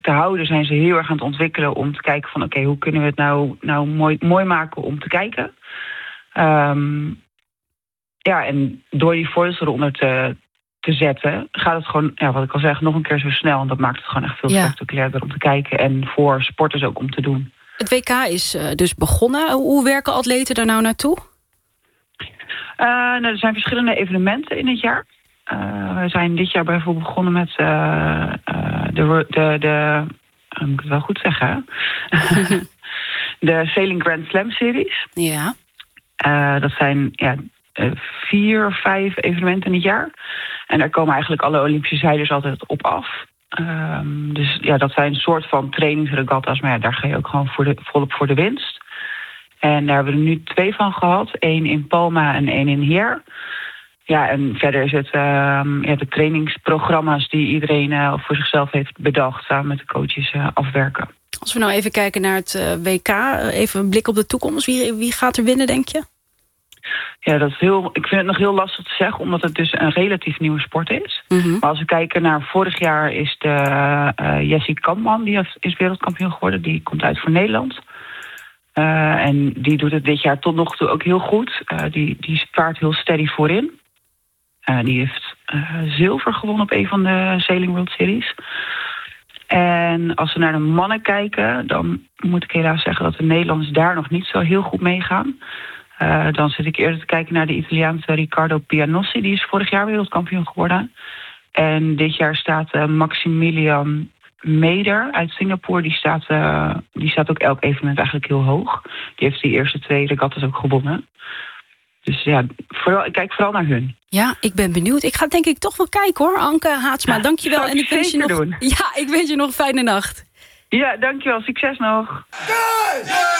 te houden zijn ze heel erg aan het ontwikkelen om te kijken van oké, hoe kunnen we het nou mooi maken om te kijken. En door die foils eronder te zetten, gaat het gewoon, wat ik al zeg, nog een keer zo snel. En dat maakt het gewoon echt veel spectaculairder om te kijken en voor sporters ook om te doen. Het WK is dus begonnen. Hoe werken atleten daar nou naartoe? Er zijn verschillende evenementen in het jaar. We zijn dit jaar bijvoorbeeld begonnen met moet ik het wel goed zeggen, de Sailing Grand Slam Series. Ja. Dat zijn 4 of 5 evenementen in het jaar. En daar komen eigenlijk alle Olympische zeilers altijd op af. Dus dat zijn een soort van trainingsregatta's, maar daar ga je ook gewoon volop voor de winst. En daar hebben we er nu 2 van gehad. 1 in Palma en 1 in Heer. Ja, en verder is het de trainingsprogramma's die iedereen voor zichzelf heeft bedacht, samen met de coaches afwerken. Als we nou even kijken naar het WK, even een blik op de toekomst. Wie gaat er winnen, denk je? Ja, ik vind het nog heel lastig te zeggen, omdat het dus een relatief nieuwe sport is. Mm-hmm. Maar als we kijken naar vorig jaar is de Jessie Kampman, die is wereldkampioen geworden. Die komt uit voor Nederland. En die doet het dit jaar tot nog toe ook heel goed. Die vaart heel steady voorin. Die heeft zilver gewonnen op een van de Sailing World Series. En als we naar de mannen kijken, dan moet ik helaas zeggen dat de Nederlanders daar nog niet zo heel goed meegaan. Dan zit ik eerder te kijken naar de Italiaanse Riccardo Pianossi. Die is vorig jaar wereldkampioen geworden. En dit jaar staat Maximilian Meder uit Singapore. Die staat ook elk evenement eigenlijk heel hoog. Die heeft die eerste 2 regattas ook gewonnen. Dus ja, ik kijk vooral naar hun. Ja, ik ben benieuwd. Ik ga denk ik toch wel kijken hoor, Anke Haatsma. Dankjewel. En ik wens je nog. Doen. Ja, ik wens je nog een fijne nacht. Ja, dankjewel. Succes nog.